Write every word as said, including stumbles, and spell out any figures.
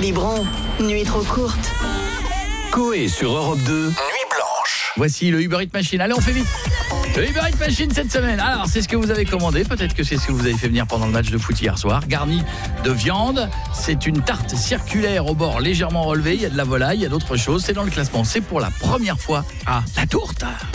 Biberon, nuit trop courte. Coé sur Europe deux, Nuit Blanche. Voici le Uber Eats Machine. Allez, on fait vite. Le Uber Eats Machine cette semaine. Alors, c'est ce que vous avez commandé. Peut-être que c'est ce que vous avez fait venir pendant le match de foot hier soir. Garni de viande. C'est une tarte circulaire au bord légèrement relevé. Il y a de la volaille, il y a d'autres choses. C'est dans le classement. C'est pour la première fois à la tourte.